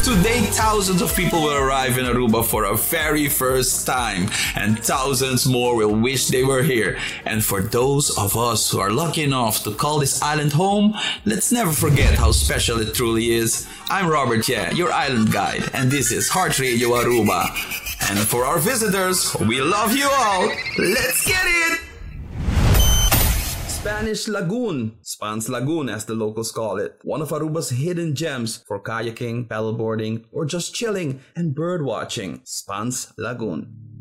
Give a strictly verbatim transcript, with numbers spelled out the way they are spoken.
Today, thousands of people will arrive in Aruba for a very first time, and thousands more will wish they were here. And for those of us who are lucky enough to call this island home, let's never forget how special it truly is. I'm Robert Ye, your island guide, and this is Heart Radio Aruba. And for our visitors, we love you all. Let's get it! Spanish Lagoon, Spans Lagoon as the locals call it, one of Aruba's hidden gems for kayaking, paddleboarding, or just chilling and bird watching. Spans Lagoon.